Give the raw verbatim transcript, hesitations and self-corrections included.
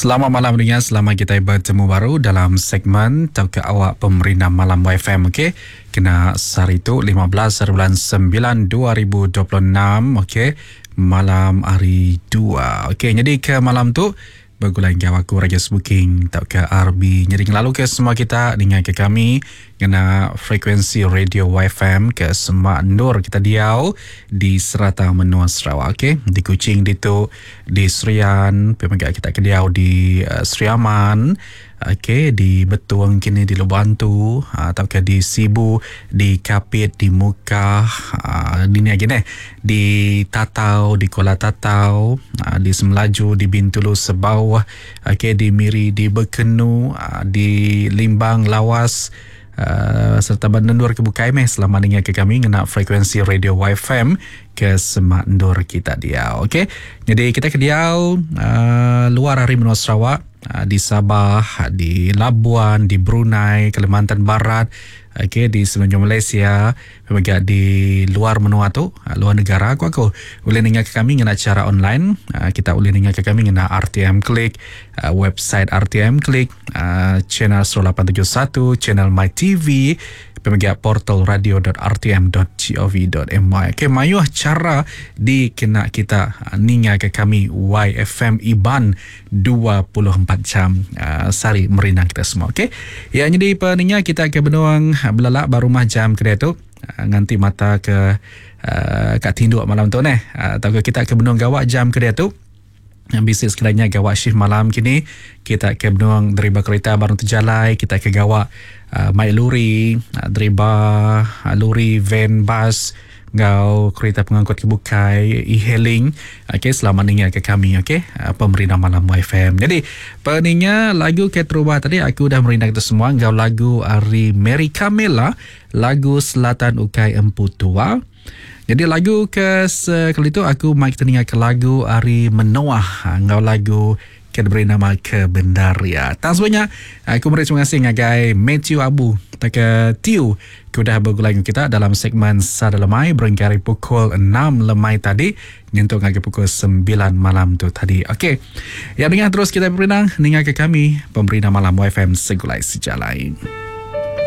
Selamat malam dengan selamat kita bertemu baru dalam segmen Tahukah Awak Pemerina Malam Y F M, okey. Kena hari itu lima belas bulan sembilan dua ribu dua puluh enam, okey. Malam hari dua. Okey, jadi ke malam tu bergulang ke aku Raja Smoking Tahukah R B nyering lalu ke semua kita dengan ke kami kena frekuensi radio Y F M ke Semak Nur kita diau di Serata Menua Sarawak, okey. Di Kuching di tu, di Serian, pemegak kita ke diau di uh, Seriaman, okey, di Betuang kini di Lubantu, uh, ataukah di Sibu, di Kapit, di Muka, uh, di ni lagi ni, di Tatau, di Kuala Tatau, uh, di Semelaju, di Bintulu Sebau, okey, di Miri, di Bekenu, uh, di Limbang, Lawas, Uh, serta Bandandur ke Bukai Meh selama dengan ke kami kena frekuensi radio Y F M ke Semak Nur kita dia, okey. Jadi kita ke dia uh, luar dari Menua Sarawak, uh, di Sabah, di Labuan, di Brunei, Kalimantan Barat, okey, di semenanjung Malaysia, pemegak di luar menua tu, uh, luar negara aku aku boleh dengar ke kami dengan cara online. Uh, kita boleh dengar ke kami dengan R T M Klik, uh, website R T M Klik, uh, channel seratus lapan tujuh satu, channel My T V, pemegak portal radio dot r t m dot gov dot m y. Okey, mayuh cara di kena kita uh, ninga ke kami Y F M Iban dua puluh empat jam uh, sari merinang kita semua, okey. Ya, jadi peninga kita ke benuang belalak baru mah jam kedai tu, uh, nganti mata ke uh, kat tinduk malam tu neh, uh, atau kita ke benuang gawak jam kedai tu. Yang bisik sekiranya gawak shift malam kini kita ke benuang deriba kereta baru terjalai, kita ke gawak uh, mai luri, uh, deriba uh, luri, van, bus, ngau kereta pengangkut ke Bukai, e-hailing, okey, selamat dengar ke kami, okey, uh, Pemerina Malam Y F M. Jadi peninga lagu ke terubah tadi aku dah merindah kita semua ngau lagu Ari Mary Camilla, lagu Selatan Ukai Empu Tua. Jadi lagu ke sekali tu aku mai kita dengar ke lagu Ari Menoah, ngau lagu ke diberi nama Kebendaria. Tak sebanyak aku beri terima kasih ngagai Matthew Abu tak ke Tiu ku dah bergulaing kita dalam segmen Sada Lemai berengkari pukul enam lemai tadi nyentuh ngagai pukul sembilan malam tu tadi. Okey. Ya, dengar terus kita berenang dengar ke kami Pemerina Malam Y F M segulai sejalai.